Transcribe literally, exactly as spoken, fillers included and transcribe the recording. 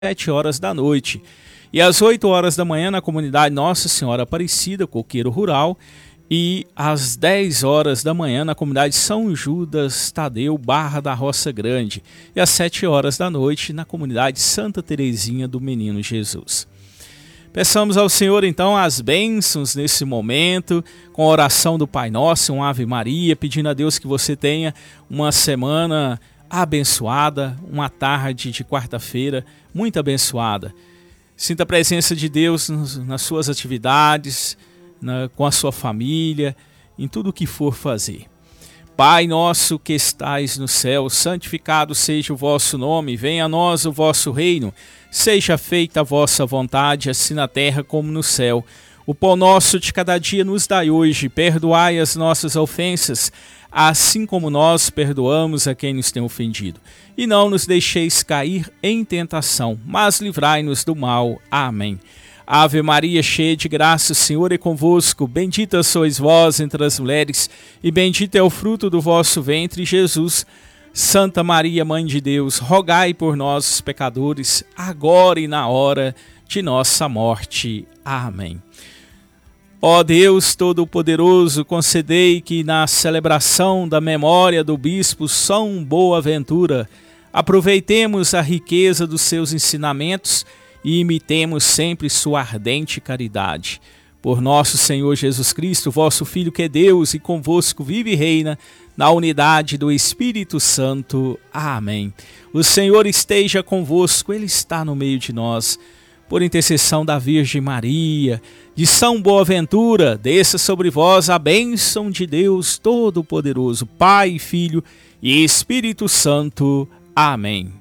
sete horas da noite. E às oito horas da manhã na comunidade Nossa Senhora Aparecida, Coqueiro Rural. E às dez horas da manhã na comunidade São Judas Tadeu, Barra da Roça Grande. E às sete horas da noite na comunidade Santa Terezinha do Menino Jesus. Peçamos ao Senhor então as bênçãos nesse momento, com a oração do Pai Nosso, um Ave Maria, pedindo a Deus que você tenha uma semana abençoada, uma tarde de quarta-feira muito abençoada. Sinta a presença de Deus nas suas atividades, na, com a sua família, em tudo o que for fazer. Pai nosso que estais no céu, santificado seja o vosso nome, venha a nós o vosso reino, seja feita a vossa vontade, assim na terra como no céu. O pão nosso de cada dia nos dai hoje, perdoai as nossas ofensas, assim como nós perdoamos a quem nos tem ofendido. E não nos deixeis cair em tentação, mas livrai-nos do mal. Amém. Ave Maria, cheia de graça, o Senhor é convosco. Bendita sois vós entre as mulheres, e bendito é o fruto do vosso ventre, Jesus. Santa Maria, Mãe de Deus, rogai por nós, os pecadores, agora e na hora de nossa morte. Amém. Ó Deus Todo-Poderoso, concedei que na celebração da memória do Bispo São Boaventura, aproveitemos a riqueza dos seus ensinamentos e imitemos sempre sua ardente caridade. Por nosso Senhor Jesus Cristo, vosso Filho que é Deus e convosco vive e reina na unidade do Espírito Santo. Amém. O Senhor esteja convosco, Ele está no meio de nós. Por intercessão da Virgem Maria, de São Boaventura, desça sobre vós a bênção de Deus Todo-Poderoso, Pai, Filho e Espírito Santo. Amém.